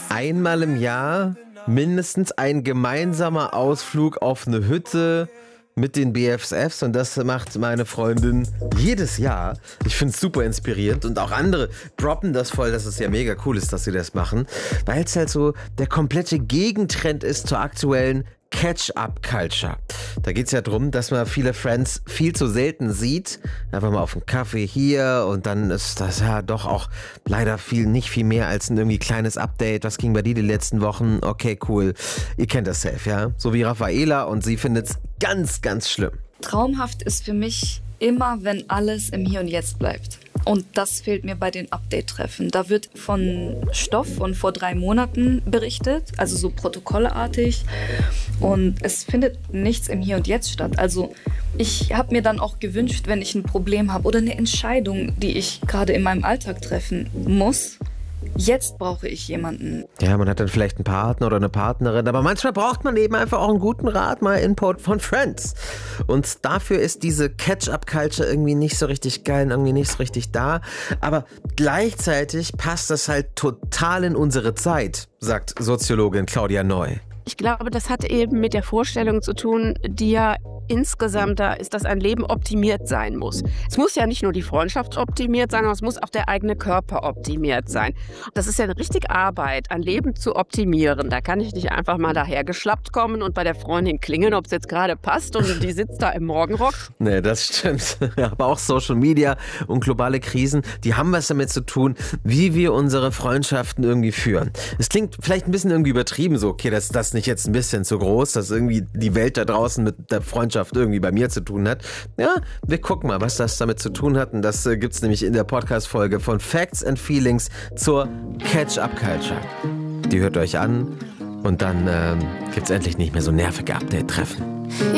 Einmal im Jahr mindestens ein gemeinsamer Ausflug auf eine Hütte mit den BFFs, und das macht meine Freundin jedes Jahr. Ich finde es super inspirierend, und auch andere droppen das voll, dass es ja mega cool ist, dass sie das machen, weil es halt so der komplette Gegentrend ist zur aktuellen Catch-up-Culture. Da geht es ja darum, dass man viele Friends viel zu selten sieht. Einfach mal auf einen Kaffee hier, und dann ist das ja doch auch leider nicht viel mehr als ein irgendwie kleines Update. Was ging bei dir die letzten Wochen? Okay, cool. Ihr kennt das safe, ja? So wie Raffaela, und sie findet es ganz, ganz schlimm. Traumhaft ist für mich immer, wenn alles im Hier und Jetzt bleibt. Und das fehlt mir bei den Update-Treffen. Da wird von Stoff von vor 3 Monaten berichtet, also so protokollartig. Und es findet nichts im Hier und Jetzt statt. Also ich habe mir dann auch gewünscht, wenn ich ein Problem habe oder eine Entscheidung, die ich gerade in meinem Alltag treffen muss, jetzt brauche ich jemanden. Ja, man hat dann vielleicht einen Partner oder eine Partnerin, aber manchmal braucht man eben einfach auch einen guten Rat, mal Input von Friends. Und dafür ist diese Catch-up-Culture irgendwie nicht so richtig geil und irgendwie nicht so richtig da. Aber gleichzeitig passt das halt total in unsere Zeit, sagt Soziologin Claudia Neu. Ich glaube, das hat eben mit der Vorstellung zu tun, die ja insgesamt da ist, dass ein Leben optimiert sein muss. Es muss ja nicht nur die Freundschaft optimiert sein, sondern es muss auch der eigene Körper optimiert sein. Das ist ja eine richtige Arbeit, ein Leben zu optimieren. Da kann ich nicht einfach mal dahergeschlappt kommen und bei der Freundin klingeln, ob es jetzt gerade passt, und die sitzt da im Morgenrock. Nee, das stimmt. Aber auch Social Media und globale Krisen, die haben was damit zu tun, wie wir unsere Freundschaften irgendwie führen. Es klingt vielleicht ein bisschen irgendwie übertrieben so, okay, dass das nicht jetzt ein bisschen zu groß, dass irgendwie die Welt da draußen mit der Freundschaft irgendwie bei mir zu tun hat. Ja, wir gucken mal, was das damit zu tun hat, und das gibt's nämlich in der Podcast-Folge von Facts and Feelings zur Catch-up-Culture. Die hört euch an, und dann gibt's endlich nicht mehr so nervige Update-Treffen.